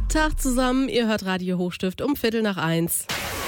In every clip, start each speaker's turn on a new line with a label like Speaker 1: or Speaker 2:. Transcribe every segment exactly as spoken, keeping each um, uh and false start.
Speaker 1: Tag zusammen, ihr hört Radio Hochstift um Viertel nach eins.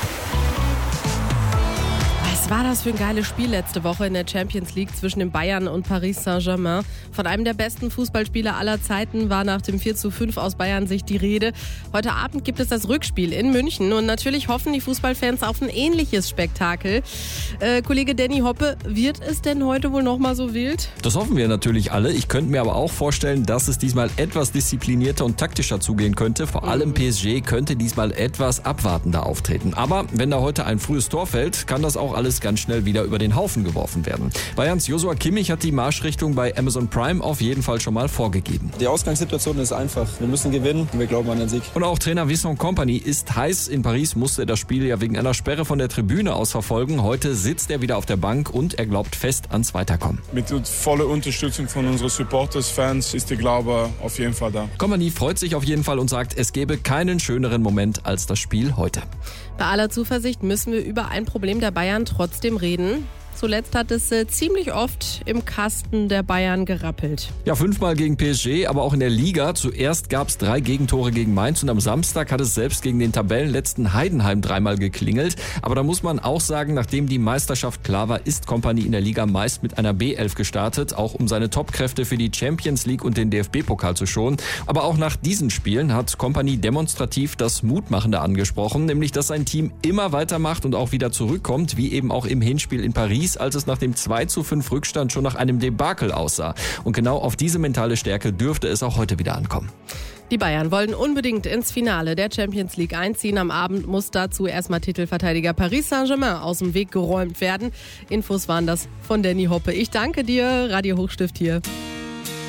Speaker 1: Was war das für ein geiles Spiel letzte Woche in der Champions League zwischen den Bayern und Paris Saint-Germain? Von einem der besten Fußballspieler aller Zeiten war nach dem vier zu fünf aus Bayern-Sicht die Rede. Heute Abend gibt es das Rückspiel in München und natürlich hoffen die Fußballfans auf ein ähnliches Spektakel. Äh, Kollege Danny Hoppe, wird es denn heute wohl nochmal so wild?
Speaker 2: Das hoffen wir natürlich alle. Ich könnte mir aber auch vorstellen, dass es diesmal etwas disziplinierter und taktischer zugehen könnte. Vor allem P S G könnte diesmal etwas abwartender auftreten. Aber wenn da heute ein frühes Tor fällt, kann das auch alles ganz schnell wieder über den Haufen geworfen werden. Bayerns Joshua Kimmich hat die Marschrichtung bei Amazon Prime auf jeden Fall schon mal vorgegeben.
Speaker 3: Die Ausgangssituation ist einfach. Wir müssen gewinnen und wir glauben an den Sieg.
Speaker 2: Und auch Trainer Vincent Kompany ist heiß. In Paris musste er das Spiel ja wegen einer Sperre von der Tribüne aus verfolgen. Heute sitzt er wieder auf der Bank und er glaubt fest ans Weiterkommen.
Speaker 4: Mit voller Unterstützung von unseren Supporters, Fans ist der Glaube auf jeden Fall da.
Speaker 2: Kompany freut sich auf jeden Fall und sagt, es gäbe keinen schöneren Moment als das Spiel heute.
Speaker 1: Bei aller Zuversicht müssen wir über ein Problem der Bayern trotzdem reden. Zuletzt hat es äh, ziemlich oft im Kasten der Bayern gerappelt.
Speaker 2: Ja, fünfmal gegen P S G, aber auch in der Liga. Zuerst gab es drei Gegentore gegen Mainz und am Samstag hat es selbst gegen den Tabellenletzten Heidenheim dreimal geklingelt. Aber da muss man auch sagen, nachdem die Meisterschaft klar war, ist Kompany in der Liga meist mit einer B elf gestartet, auch um seine Topkräfte für die Champions League und den D F B-Pokal zu schonen. Aber auch nach diesen Spielen hat Kompany demonstrativ das Mutmachende angesprochen, nämlich dass sein Team immer weitermacht und auch wieder zurückkommt, wie eben auch im Hinspiel in Paris, als es nach dem zwei zu fünf Rückstand schon nach einem Debakel aussah. Und genau auf diese mentale Stärke dürfte es auch heute wieder ankommen.
Speaker 1: Die Bayern wollen unbedingt ins Finale der Champions League einziehen. Am Abend muss dazu erstmal Titelverteidiger Paris Saint-Germain aus dem Weg geräumt werden. Infos waren das von Danny Hoppe. Ich danke dir, Radio Hochstift hier.